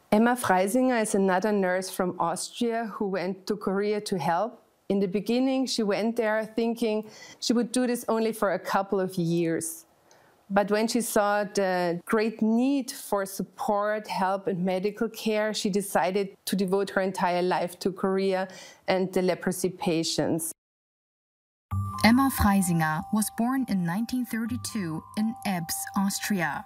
Emma Freisinger is another nurse from Austria who went to Korea to help. In the beginning, she went there thinking she would do this only for a couple of years. But when she saw the great need for support, help, and medical care, she decided to devote her entire life to Korea and the leprosy patients. Emma Freisinger was born in 1932 in Ebbs, Austria.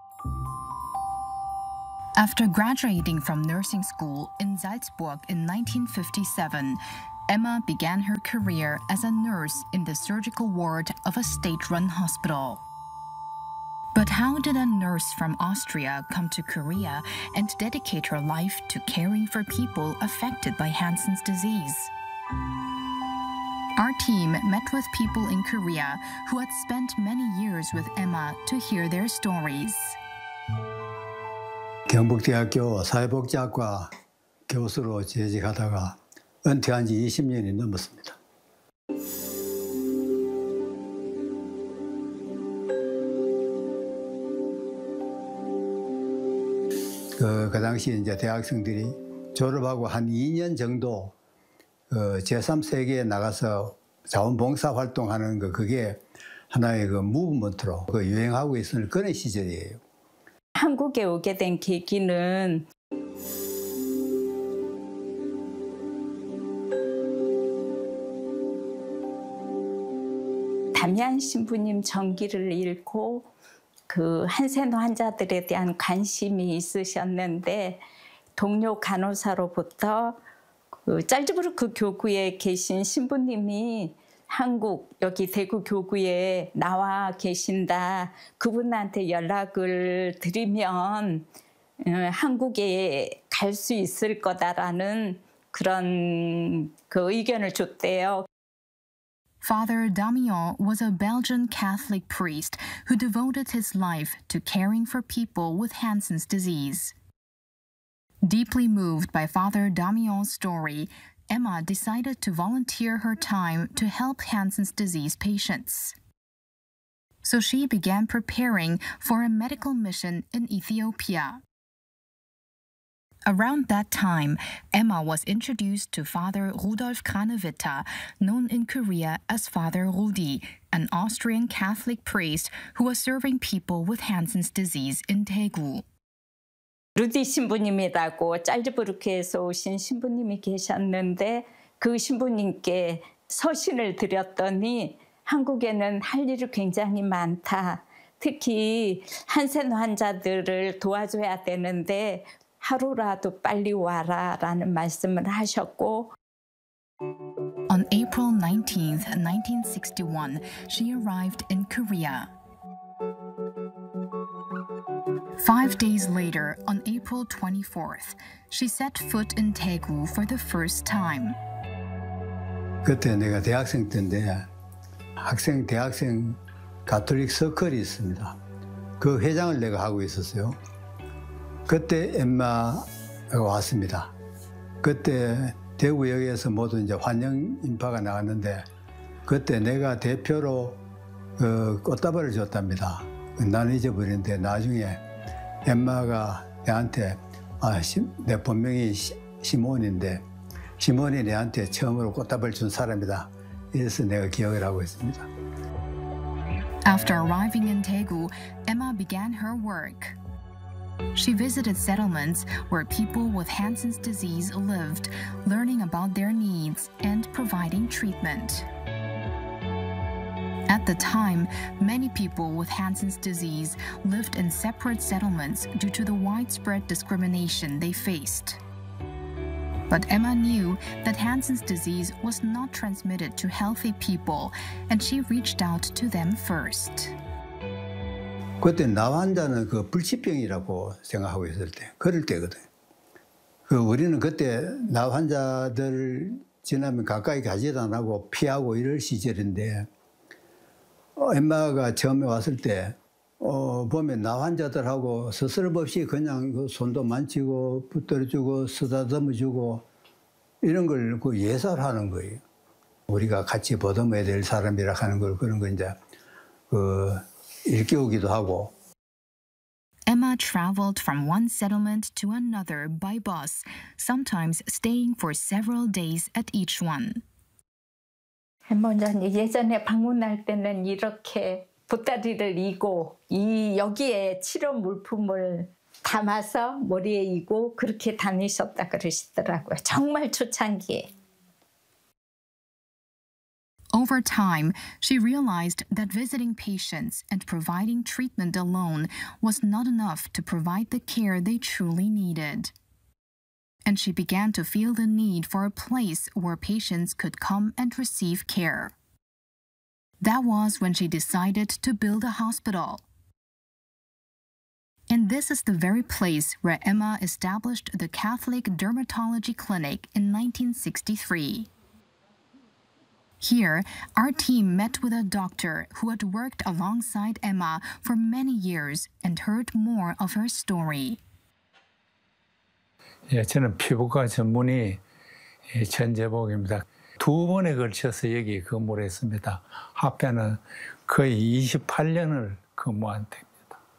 After graduating from nursing school in Salzburg in 1957, Emma began her career as a nurse in the surgical ward of a state-run hospital. But how did a nurse from Austria come to Korea and dedicate her life to caring for people affected by Hansen's disease? Our team met with people in Korea who had spent many years with Emma to hear their stories. 경북대학교 사회복지학과 교수로 재직하다가 은퇴한 지 20년이 넘었습니다. 그 당시 이제 대학생들이 졸업하고 한 2년 정도 제3세계에 나가서 자원봉사 활동하는 그게 하나의 그 무브먼트로 유행하고 있었던 그런 시절이에요. 한국에 오게 된 계기는 담양 신부님 전기를 읽고 그 한센호 환자들에 대한 관심이 있으셨는데 동료 간호사로부터 그 짤즈부르크 교구에 계신 신부님이 한국 여기 대구 교구에 나와 계신다. 그분한테 연락을 드리면 한국에 갈 수 있을 거다라는 그런 그 의견을 줬대요. Father Damian was a Belgian Catholic priest who devoted his life to caring for people with Hansen's disease. Deeply moved by Father Damian's story, Emma decided to volunteer her time to help Hansen's disease patients. So she began preparing for a medical mission in Ethiopia. Around that time, Emma was introduced to Father Rudolf Kranewitter, known in Korea as Father Rudi, an Austrian Catholic priest who was serving people with Hansen's disease in Daegu. 루디 신부님이라고 짤즈부르크에서 오신 신부님이 계셨는데 그 신부님께 서신을 드렸더니 한국에는 할 일이 굉장히 많다. 특히 한센 환자들을 도와줘야 되는데 하루라도 빨리 와라라는 말씀을 하셨고 On April 19th, 1961, she arrived in Korea. 5 days later, on April 24th, she set foot in Daegu for the first time. 그때 내가 대학생 때인데 대학생 가톨릭 서클이 있습니다. 그 회장을 내가 하고 있었어요. 그때 엠마가 왔습니다. 그때 대구역에서 모두 이제 환영 인파가 나왔는데 그때 내가 대표로 꽃다발을 줬답니다. 나는 잊어버렸는데 나중에 엠마가 내한테 내 본명이 시몬인데 시몬이 내한테 처음으로 꽃다발 준 사람이다. 이래서 내가 기억을 하고 있습니다. After arriving in Daegu, Emma began her work. She visited settlements where people with Hansen's disease lived, learning about their needs and providing treatment. At the time, many people with Hansen's disease lived in separate settlements due to the widespread discrimination they faced. But Emma knew that Hansen's disease was not transmitted to healthy people, and she reached out to them first. 그때 나 환자는 그 불치병이라고 생각하고 있을 때, 그럴 때거든. 우리는 그때 나 환자들 지나면 가까이 가지도 안 하고 피하고 이럴 시절인데, 엠마가 처음에 왔을 때, 보면 나 환자들하고 스스럼 없이 그냥 그 손도 만지고 붙들어주고 쓰다듬어주고 이런 걸 그 예사하는 거예요. 우리가 같이 보듬어야 될 사람이라 하는 걸 그런 거 이제 일깨우기도 하고. Emma traveled from one settlement to another by bus, sometimes staying for several days at each one. 할머니 예전에 방문할 때는 이렇게 보따리를 이고 여기에 치료 물품을 담아서 머리에 이고 그렇게 다니셨다 그러시더라고요. 정말 초창기에. Over time, she realized that visiting patients and providing treatment alone was not enough to provide the care they truly needed. And she began to feel the need for a place where patients could come and receive care. That was when she decided to build a hospital. And this is the very place where Emma established the Catholic Dermatology Clinic in 1963. Here, our team met with a doctor who had worked alongside Emma for many years and heard more of her story. 예, 저는 피부과 전문의 전재복입니다. 2번에 걸쳐서 여기 근무를 했습니다. 합해는 거의 28년을 근무한 됩니다.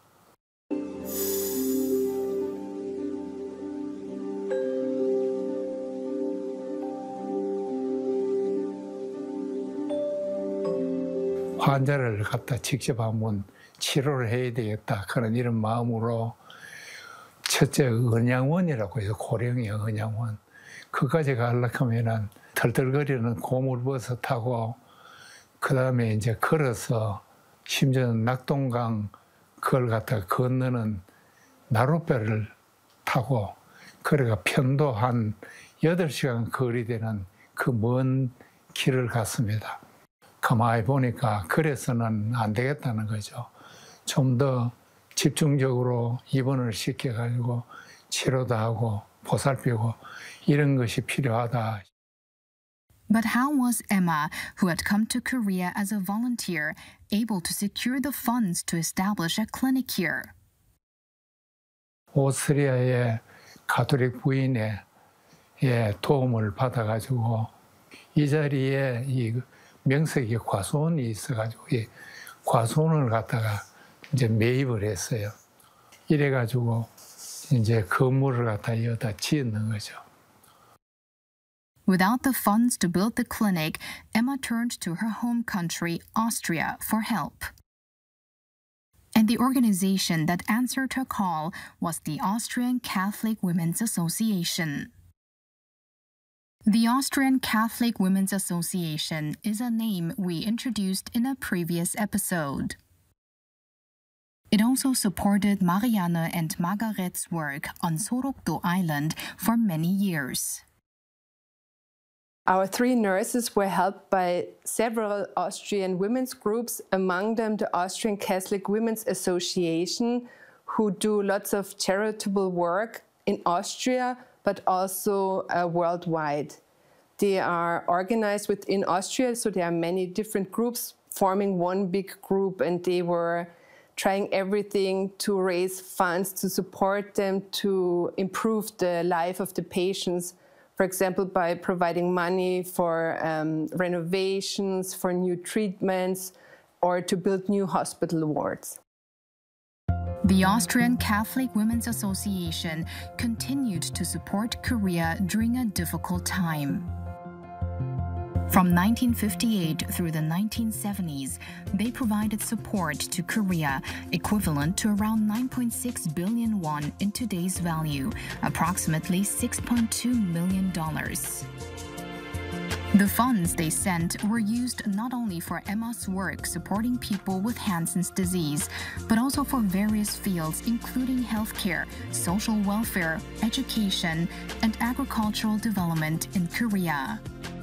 환자를 갖다 직접 한번 치료를 해야 되겠다 그런 이런 마음으로 첫째 은양원이라고 해서 고령의 은양원 그까지 가려고 하면은 덜덜거리는 고물버섯하고 그 다음에 이제 걸어서 심지어 낙동강 그걸 갖다가 건너는 나룻배를 타고 그래가 편도 한 8시간 거리 되는 그 먼 길을 갔습니다. 가만히 보니까 그래서는 안 되겠다는 거죠. 좀 더 집중적으로 입원을 시켜가지고 치료도 하고 보살피고 이런 것이 필요하다. But how was Emma, who had come to Korea as a volunteer, able to secure the funds to establish a clinic here? 오스트리아의 가톨릭 부인의 도움을 받아가지고 이 자리에 이 명색이 과수원이 있어가지고 이 과수원을 갖다가 이제 매입을 했어요. 이래가지고 이제 건물을 갖다 여기다 짓는 거죠. Without the funds to build the clinic, Emma turned to her home country, Austria, for help. And the organization that answered her call was the Austrian Catholic Women's Association. The Austrian Catholic Women's Association is a name we introduced in a previous episode. It also supported Marianne and Margaret's work on Sorokdo Island for many years. Our 3 nurses were helped by several Austrian women's groups, among them the Austrian Catholic Women's Association, who do lots of charitable work in Austria, but also worldwide. They are organized within Austria, so there are many different groups forming one big group, and they were trying everything to raise funds to support them to improve the life of the patients. For example, by providing money for renovations, for new treatments, or to build new hospital wards. The Austrian Catholic Women's Association continued to support Korea during a difficult time. From 1958 through the 1970s, they provided support to Korea equivalent to around 9.6 billion won in today's value, approximately $6.2 million. The funds they sent were used not only for Emma's work supporting people with Hansen's disease, but also for various fields including healthcare, social welfare, education, and agricultural development in Korea.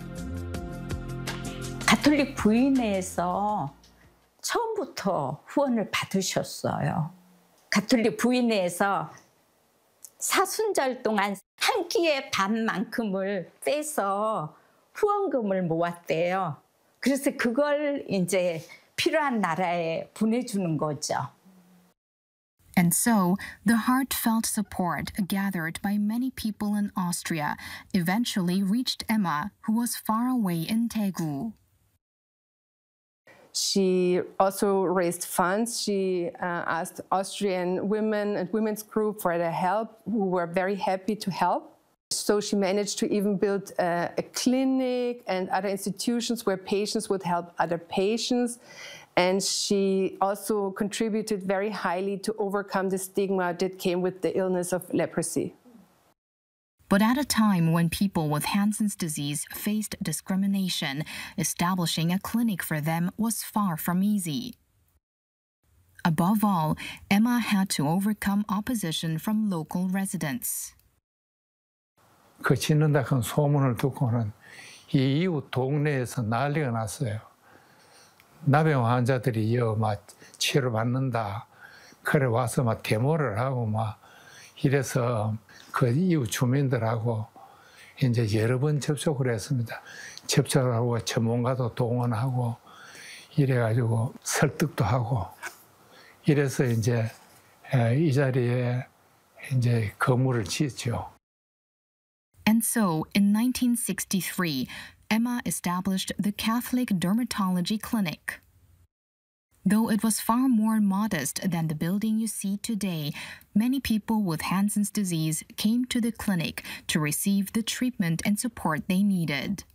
가톨릭 부인회에서 처음부터 후원을 받으셨어요. 가톨릭 부인회에서 사순절 동안 한 끼의 밥만큼을 빼서 후원금을 모았대요. 그래서 그걸 이제 필요한 나라에 보내주는 거죠. And so, the heartfelt support gathered by many people in Austria eventually reached Emma, who was far away in Daegu. She also raised funds. She asked Austrian women and women's group for their help, who were very happy to help. So she managed to even build a clinic and other institutions where patients would help other patients. And she also contributed very highly to overcome the stigma that came with the illness of leprosy. But at a time when people with Hansen's disease faced discrimination, establishing a clinic for them was far from easy. Above all, Emma had to overcome opposition from local residents. 그 짓는다 큰 소문을 듣고는 이 이웃 동네에서 난리가 났어요. 나병 환자들이 막 치료받는다. 그래 와서 막 데모를 하고 막 이래서 그 이웃 주민들하고 이제 여러 번 접촉을 했습니다. 접촉을 하고 전문가도 동원하고 이래가지고 설득도 하고 이래서 이제 이 자리에 이제 건물을 짓죠. And so, in 1963, Emma established the Catholic Dermatology Clinic. Though it was far more modest than the building you see today, many people with Hansen's disease came to the clinic to receive the treatment and support they needed.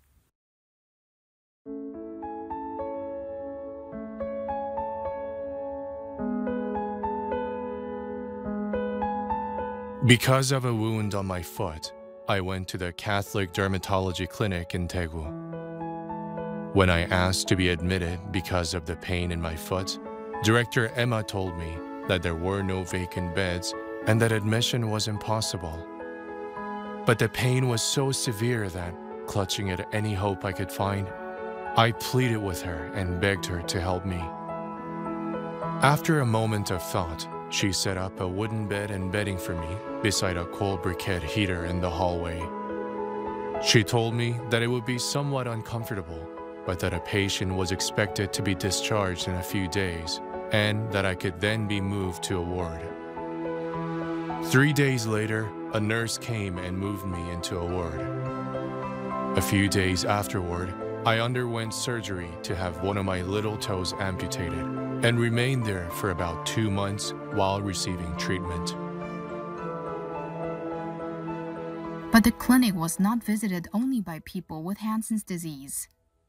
Because of a wound on my foot, I went to the Catholic Dermatology Clinic in Daegu. When I asked to be admitted because of the pain in my foot, Director Emma told me that there were no vacant beds and that admission was impossible. But the pain was so severe that, clutching at any hope I could find, I pleaded with her and begged her to help me. After a moment of thought, she set up a wooden bed and bedding for me beside a coal briquette heater in the hallway. She told me that it would be somewhat uncomfortable, but that a patient was expected to be discharged in a few days, and that I could then be moved to a ward. 3 days later, a nurse came and moved me into a ward. A few days afterward, I underwent surgery to have one of my little toes amputated and remained there for about 2 months while receiving treatment. But the clinic was not visited only by people with Hansen's disease.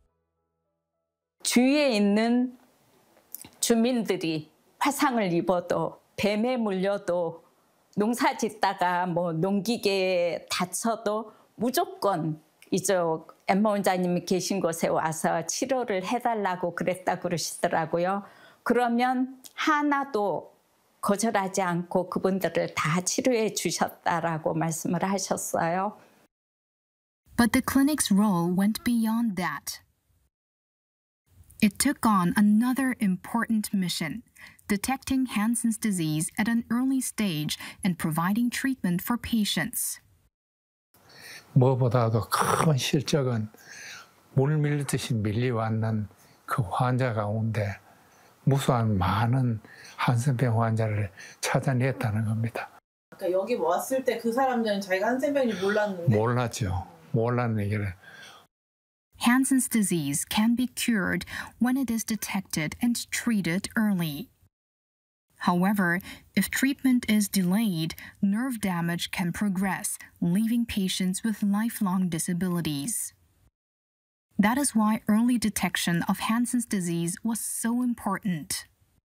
주위에 있는 주민들이 화상을 입어도 뱀에 물려도 농사 짓다가 뭐 농기계에 다쳐도 무조건 이쪽 엠마 원장님이 계신 곳에 와서 치료를 해달라고 그랬다 그러시더라고요. 그러면 하나도 거절하지 않고 그분들을 다 치료해 주셨다라고 말씀을 하셨어요. But the clinic's role went beyond that. It took on another important mission, detecting Hansen's disease at an early stage and providing treatment for patients. 무엇보다도 큰 실적은 물 밀듯이 밀려왔는 그 환자 가운데 무수한 많은 한센병 환자를 찾아냈다는 겁니다. 그러니까 여기 왔을 때 그 사람들은 자기가 한센병인지 몰랐는데 몰랐죠. 몰랐는 얘기를. Hansen's disease can be cured when it is detected and treated early. However, if treatment is delayed, nerve damage can progress, leaving patients with lifelong disabilities. That is why early detection of Hansen's disease was so important.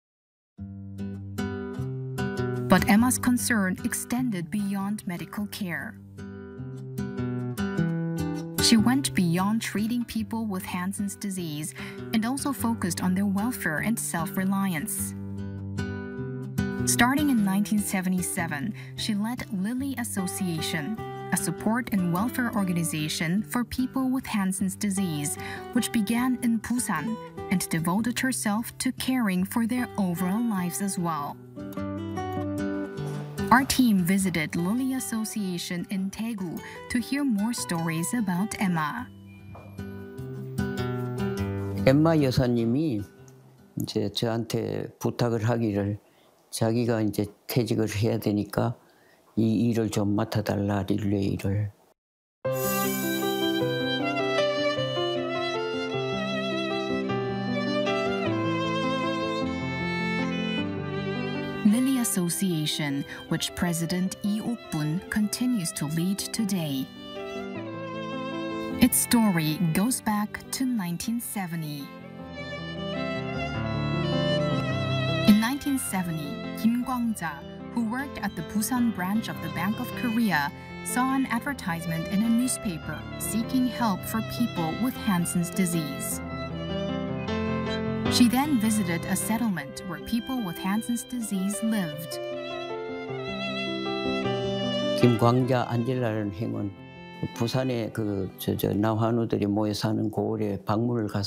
But Emma's concern extended beyond medical care. She went beyond treating people with Hansen's disease and also focused on their welfare and self-reliance. Starting in 1977, she led Lily Association, a support and welfare organization for people with Hansen's disease, which began in Busan and devoted herself to caring for their overall lives as well. Our team visited Lily Association in Daegu to hear more stories about Emma. 엠마 여사님이 이제 저한테 부탁을 하기를 자기가 이제 퇴직을 해야 되니까 이 일을 좀 맡아달라, 릴레이 일을. Foundation, which President Lee Ok-bun continues to lead today. Its story goes back to 1970. In 1970, Kim Kwang-ja, who worked at the Busan branch of the Bank of Korea, saw an advertisement in a newspaper seeking help for people with Hansen's disease. She then visited a settlement where people with Hansen's disease lived. 김광자 안젤라라는 행은 부산에 나환우들이 모여 사는 고을에 방문을 가서